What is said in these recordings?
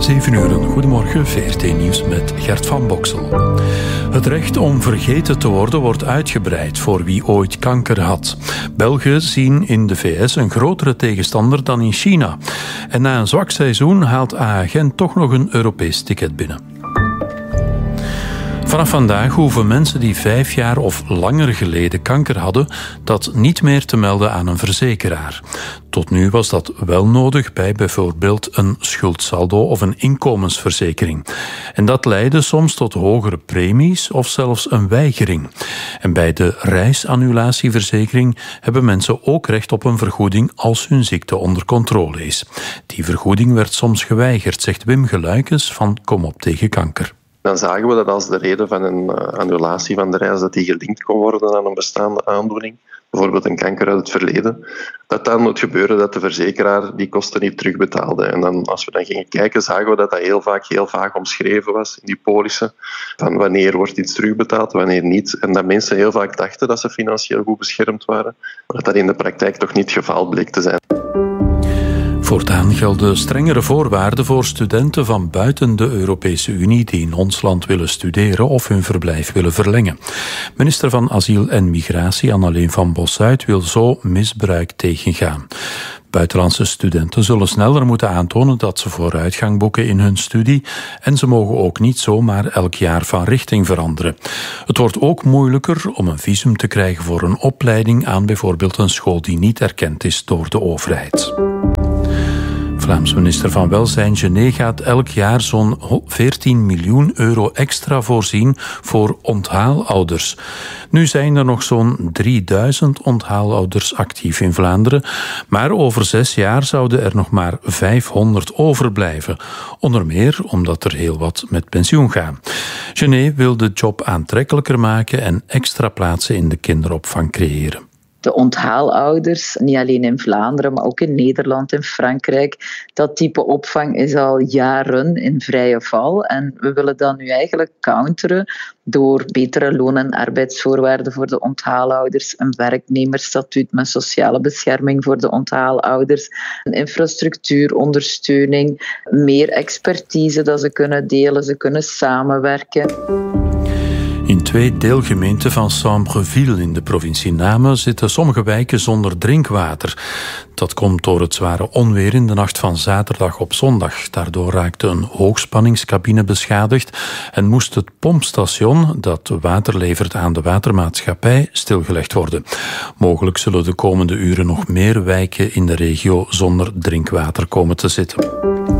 7 uur, goedemorgen, VRT Nieuws met Gert van Boksel. Het recht om vergeten te worden wordt uitgebreid voor wie ooit kanker had. Belgen zien in de VS een grotere tegenstander dan in China. En na een zwak seizoen haalt AAGent toch nog een Europees ticket binnen. Vanaf vandaag hoeven mensen die 5 jaar of langer geleden kanker hadden dat niet meer te melden aan een verzekeraar. Tot nu was dat wel nodig bij bijvoorbeeld een schuldsaldo of een inkomensverzekering. En dat leidde soms tot hogere premies of zelfs een weigering. En bij de reisannulatieverzekering hebben mensen ook recht op een vergoeding als hun ziekte onder controle is. Die vergoeding werd soms geweigerd, zegt Wim Geluikens van Kom op tegen kanker. Dan zagen we dat als de reden van een annulatie van de reis dat die gelinkt kon worden aan een bestaande aandoening, bijvoorbeeld een kanker uit het verleden, dat dan moet gebeuren dat de verzekeraar die kosten niet terugbetaalde. En dan, als we dan gingen kijken, zagen we dat dat heel vaak omschreven was in die polissen, van wanneer wordt iets terugbetaald, wanneer niet. En dat mensen heel vaak dachten dat ze financieel goed beschermd waren, maar dat dat in de praktijk toch niet het geval bleek te zijn. Voortaan gelden strengere voorwaarden voor studenten van buiten de Europese Unie die in ons land willen studeren of hun verblijf willen verlengen. Minister van Asiel en Migratie Anneleen van Bossuyt wil zo misbruik tegengaan. Buitenlandse studenten zullen sneller moeten aantonen dat ze vooruitgang boeken in hun studie en ze mogen ook niet zomaar elk jaar van richting veranderen. Het wordt ook moeilijker om een visum te krijgen voor een opleiding aan bijvoorbeeld een school die niet erkend is door de overheid. Vlaams minister van Welzijn Genet gaat elk jaar zo'n 14 miljoen euro extra voorzien voor onthaalouders. Nu zijn er nog zo'n 3000 onthaalouders actief in Vlaanderen, maar over 6 jaar zouden er nog maar 500 overblijven. Onder meer omdat er heel wat met pensioen gaan. Genet wil de job aantrekkelijker maken en extra plaatsen in de kinderopvang creëren. De onthaalouders, niet alleen in Vlaanderen, maar ook in Nederland en Frankrijk. Dat type opvang is al jaren in vrije val. En we willen dat nu eigenlijk counteren door betere loon- en arbeidsvoorwaarden voor de onthaalouders, een werknemersstatuut met sociale bescherming voor de onthaalouders, een infrastructuurondersteuning, meer expertise dat ze kunnen delen, ze kunnen samenwerken. In 2 deelgemeenten van Sambreville in de provincie Namen zitten sommige wijken zonder drinkwater. Dat komt door het zware onweer in de nacht van zaterdag op zondag. Daardoor raakte een hoogspanningscabine beschadigd en moest het pompstation dat water levert aan de watermaatschappij stilgelegd worden. Mogelijk zullen de komende uren nog meer wijken in de regio zonder drinkwater komen te zitten.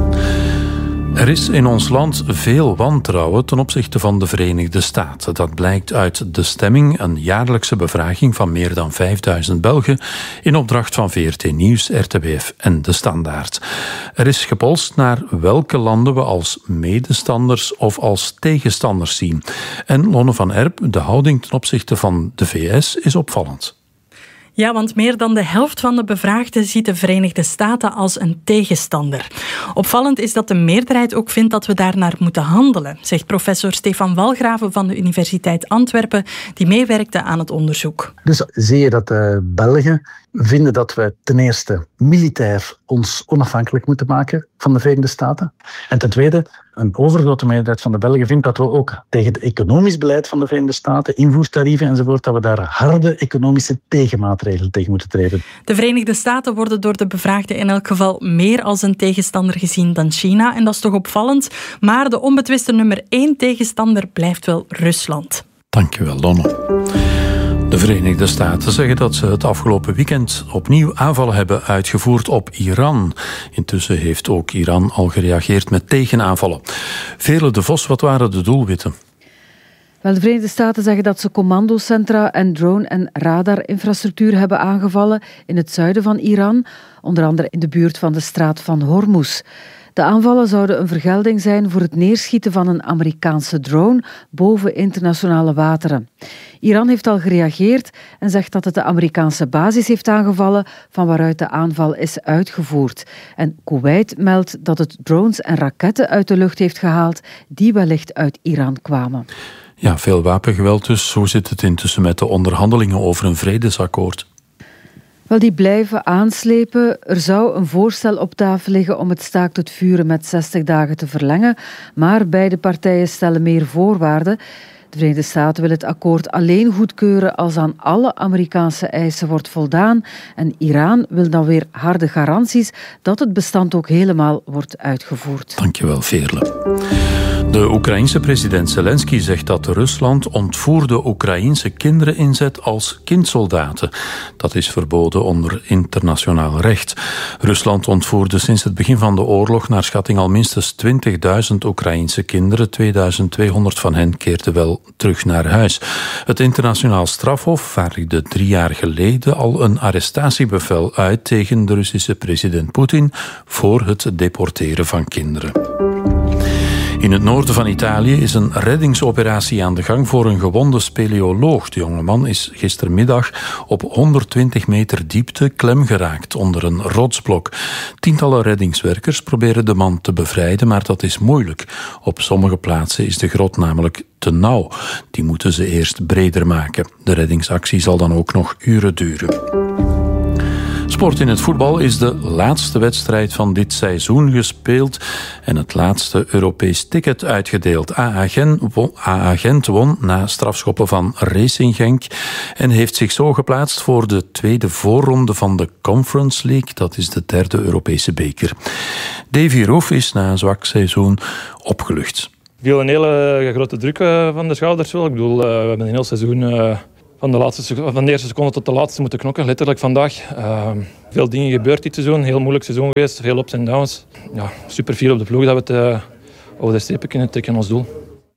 Er is in ons land veel wantrouwen ten opzichte van de Verenigde Staten. Dat blijkt uit De Stemming, een jaarlijkse bevraging van meer dan 5000 Belgen in opdracht van VRT Nieuws, RTBF en De Standaard. Er is gepolst naar welke landen we als medestanders of als tegenstanders zien. En Lonne van Erp, de houding ten opzichte van de VS is opvallend. Ja, want meer dan de helft van de bevraagden ziet de Verenigde Staten als een tegenstander. Opvallend is dat de meerderheid ook vindt dat we daarnaar moeten handelen, zegt professor Stefan Walgraven van de Universiteit Antwerpen, die meewerkte aan het onderzoek. Dus zie je dat de Belgen vinden dat we ten eerste militair ons onafhankelijk moeten maken van de Verenigde Staten. En ten tweede, een overgrote meerderheid van de Belgen vindt dat we ook tegen het economisch beleid van de Verenigde Staten, invoertarieven enzovoort, dat we daar harde economische tegenmaatregelen tegen moeten treden. De Verenigde Staten worden door de bevraagden in elk geval meer als een tegenstander gezien dan China. En dat is toch opvallend. Maar de onbetwiste nummer 1 tegenstander blijft wel Rusland. Dankjewel, Lonne. De Verenigde Staten zeggen dat ze het afgelopen weekend opnieuw aanvallen hebben uitgevoerd op Iran. Intussen heeft ook Iran al gereageerd met tegenaanvallen. Vele de Vos, wat waren de doelwitten? Wel, de Verenigde Staten zeggen dat ze commandocentra en drone- en radarinfrastructuur hebben aangevallen in het zuiden van Iran, onder andere in de buurt van de straat van Hormuz. De aanvallen zouden een vergelding zijn voor het neerschieten van een Amerikaanse drone boven internationale wateren. Iran heeft al gereageerd en zegt dat het de Amerikaanse basis heeft aangevallen van waaruit de aanval is uitgevoerd. En Kuwait meldt dat het drones en raketten uit de lucht heeft gehaald die wellicht uit Iran kwamen. Ja, veel wapengeweld dus. Hoe zit het intussen met de onderhandelingen over een vredesakkoord? Wel, die blijven aanslepen. Er zou een voorstel op tafel liggen om het staakt het vuren met 60 dagen te verlengen, maar beide partijen stellen meer voorwaarden. De Verenigde Staten wil het akkoord alleen goedkeuren als aan alle Amerikaanse eisen wordt voldaan. En Iran wil dan weer harde garanties dat het bestand ook helemaal wordt uitgevoerd. Dankjewel, Veerle. De Oekraïense president Zelensky zegt dat Rusland ontvoerde Oekraïense kinderen inzet als kindsoldaten. Dat is verboden onder internationaal recht. Rusland ontvoerde sinds het begin van de oorlog naar schatting al minstens 20.000 Oekraïense kinderen. 2200 van hen keerden wel terug naar huis. Het internationaal strafhof vaardigde 3 jaar geleden al een arrestatiebevel uit tegen de Russische president Poetin voor het deporteren van kinderen. In het noorden van Italië is een reddingsoperatie aan de gang voor een gewonde speleoloog. De jongeman is gistermiddag op 120 meter diepte klem geraakt onder een rotsblok. Tientallen reddingswerkers proberen de man te bevrijden, maar dat is moeilijk. Op sommige plaatsen is de grot namelijk te nauw. Die moeten ze eerst breder maken. De reddingsactie zal dan ook nog uren duren. Sport in het voetbal is de laatste wedstrijd van dit seizoen gespeeld en het laatste Europees ticket uitgedeeld. AA Gent won na strafschoppen van Racing Genk en heeft zich zo geplaatst voor de tweede voorronde van de Conference League. Dat is de 3e Europese beker. Davy Roef is na een zwak seizoen opgelucht. Viel een hele grote druk van de schouders wel. Ik bedoel, we hebben een heel seizoen van de eerste seconde tot de laatste moeten knokken, letterlijk vandaag. Veel dingen gebeurd dit seizoen, heel moeilijk seizoen geweest, veel ups en downs. Ja, super veel op de ploeg dat we het over de strepen kunnen trekken ons doel.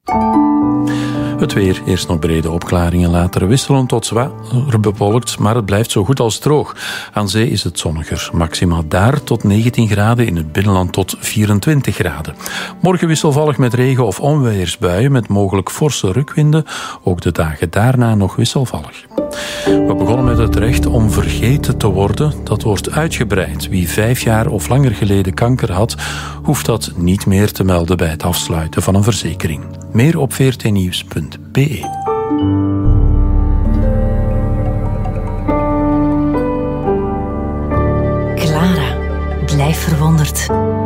Het weer, eerst nog brede opklaringen, later wisselen tot zwaar bewolkt, maar het blijft zo goed als droog. Aan zee is het zonniger, maxima daar tot 19 graden, in het binnenland tot 24 graden. Morgen wisselvallig met regen- of onweersbuien met mogelijk forse rukwinden, ook de dagen daarna nog wisselvallig. We begonnen met het recht om vergeten te worden. Dat wordt uitgebreid. Wie 5 jaar of langer geleden kanker had, hoeft dat niet meer te melden bij het afsluiten van een verzekering. Meer op vrtnieuws.be. Clara, blijf verwonderd.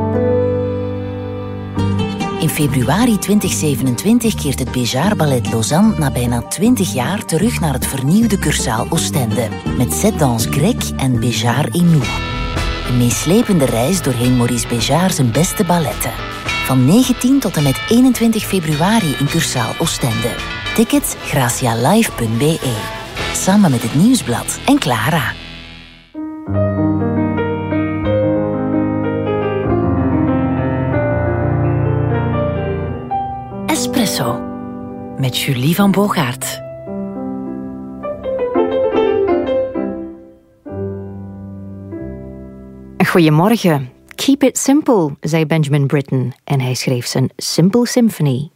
In februari 2027 keert het Béjart Ballet Lausanne na bijna 20 jaar terug naar het vernieuwde Cursaal Oostende. Met Cette Danse Grecque en Béjart et nous. Een meeslepende reis doorheen Maurice Béjart zijn beste balletten. Van 19 tot en met 21 februari in Cursaal Oostende. Tickets gracialive.be. Samen met het Nieuwsblad en Clara. Espresso. Met Julie van Bogaert. Goedemorgen. Keep it simple, zei Benjamin Britten en hij schreef zijn Simple Symphony.